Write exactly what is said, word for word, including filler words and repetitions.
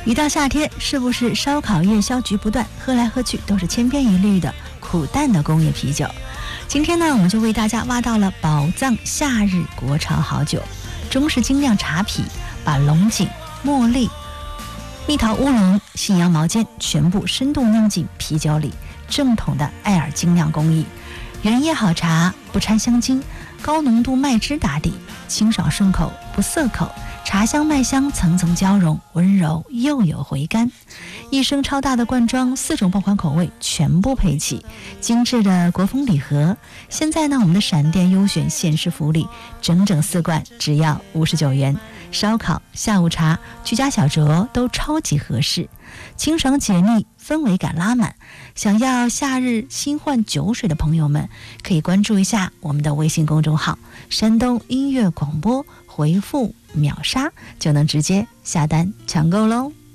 一到夏天，是不是烧烤夜宵局不断，喝来喝去都是千篇一律的苦淡的工业啤酒？今天呢，我们就为大家挖到了宝藏夏日国潮好酒——中式精酿茶啤，把龙井、茉莉、蜜桃乌龙、信阳毛尖全部深度酿进啤酒里，正统的艾尔精酿工艺，原叶好茶，不掺香精，高浓度麦汁打底，清爽顺口，不涩口。茶香麦香层层交融，温柔又有回甘。一升超大的罐装，四种爆款口味全部配齐，精致的国风礼盒。现在呢，我们的闪电优选限时福利，整整四罐只要五十九元，烧烤、下午茶、居家小酌都超级合适，清爽解腻，氛围感拉满。想要夏日新换酒水的朋友们，可以关注一下我们的微信公众号山东音乐广播，回复秒杀就能直接下单抢购喽。